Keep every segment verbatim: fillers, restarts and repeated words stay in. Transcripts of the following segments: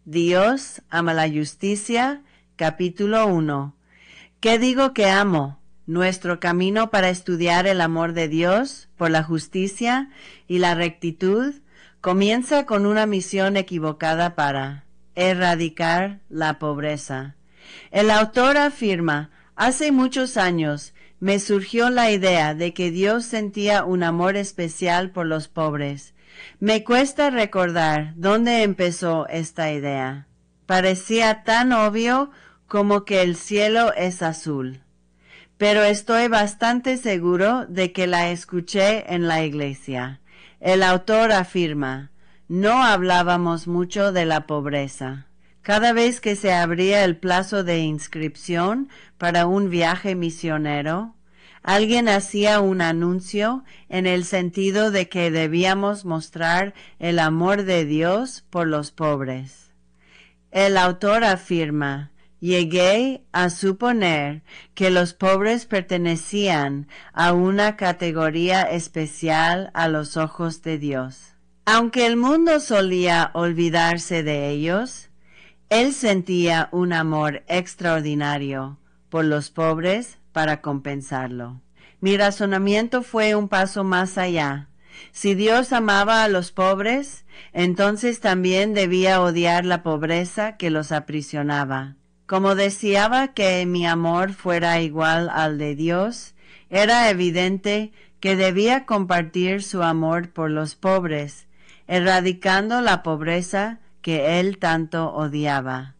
Dios ama la justicia, capítulo uno. ¿Qué digo que amo? Nuestro camino para estudiar el amor de Dios por la justicia y la rectitud comienza con una misión equivocada para erradicar la pobreza. El autor afirma, hace muchos años me surgió la idea de que Dios sentía un amor especial por los pobres. Me cuesta recordar dónde empezó esta idea. Parecía tan obvio como que el cielo es azul. Pero estoy bastante seguro de que la escuché en la iglesia. El autor afirma, no hablábamos mucho de la pobreza. Cada vez que se abría el plazo de inscripción para un viaje misionero, alguien hacía un anuncio en el sentido de que debíamos mostrar el amor de Dios por los pobres. El autor afirma, llegué a suponer que los pobres pertenecían a una categoría especial a los ojos de Dios. Aunque el mundo solía olvidarse de ellos, él sentía un amor extraordinario por los pobres para compensarlo. Mi razonamiento fue un paso más allá. Si Dios amaba a los pobres, entonces también debía odiar la pobreza que los aprisionaba. Como deseaba que mi amor fuera igual al de Dios, era evidente que debía compartir su amor por los pobres, erradicando la pobreza que él tanto odiaba.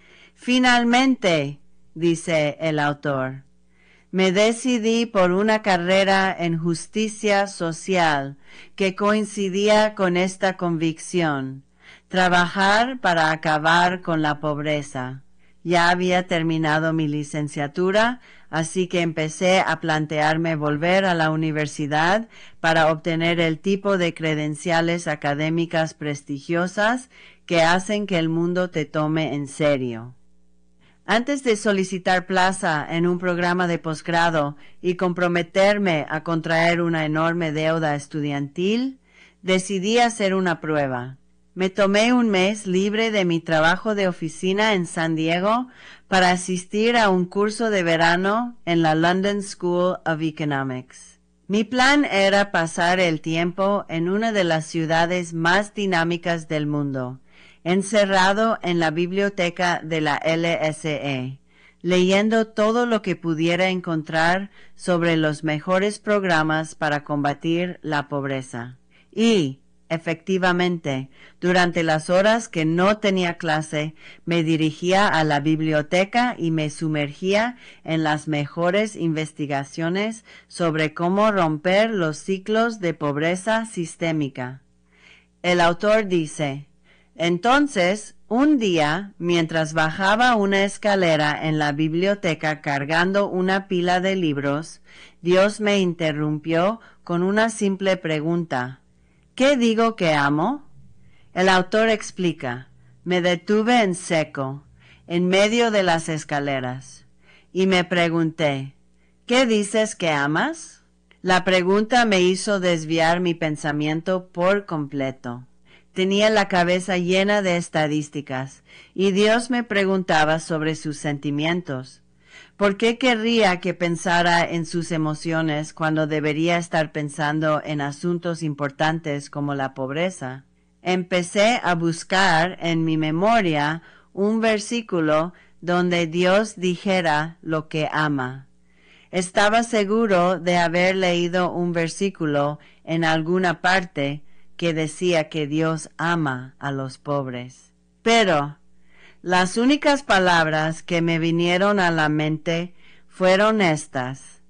Finalmente, dice el autor, me decidí por una carrera en justicia social que coincidía con esta convicción, trabajar para acabar con la pobreza. Ya había terminado mi licenciatura, así que empecé a plantearme volver a la universidad para obtener el tipo de credenciales académicas prestigiosas que hacen que el mundo te tome en serio. Antes de solicitar plaza en un programa de posgrado y comprometerme a contraer una enorme deuda estudiantil, decidí hacer una prueba. Me tomé un mes libre de mi trabajo de oficina en San Diego para asistir a un curso de verano en la London School of Economics. Mi plan era pasar el tiempo en una de las ciudades más dinámicas del mundo, encerrado en la biblioteca de la L S E, leyendo todo lo que pudiera encontrar sobre los mejores programas para combatir la pobreza. Y, efectivamente, durante las horas que no tenía clase, me dirigía a la biblioteca y me sumergía en las mejores investigaciones sobre cómo romper los ciclos de pobreza sistémica. El autor dice, entonces, un día, mientras bajaba una escalera en la biblioteca cargando una pila de libros, Dios me interrumpió con una simple pregunta. ¿Qué digo que amo? El autor explica, me detuve en seco, en medio de las escaleras, y me pregunté, ¿qué dices que amas? La pregunta me hizo desviar mi pensamiento por completo. Tenía la cabeza llena de estadísticas, y Dios me preguntaba sobre sus sentimientos. ¿Por qué querría que pensara en sus emociones cuando debería estar pensando en asuntos importantes como la pobreza? Empecé a buscar en mi memoria un versículo donde Dios dijera lo que ama. Estaba seguro de haber leído un versículo en alguna parte que decía que Dios ama a los pobres. Pero las únicas palabras que me vinieron a la mente fueron estas.